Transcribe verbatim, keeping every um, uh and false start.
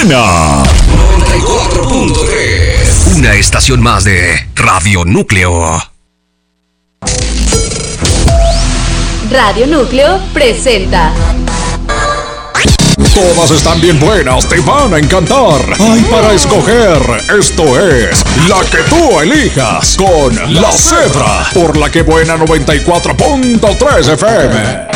buena. noventa y cuatro punto tres. Una estación más de Radio Núcleo. Radio Núcleo presenta. Todas están bien buenas, te van a encantar. Hay para escoger. Esto es la que tú elijas con La Cebra por La Que Buena noventa y cuatro punto tres F M.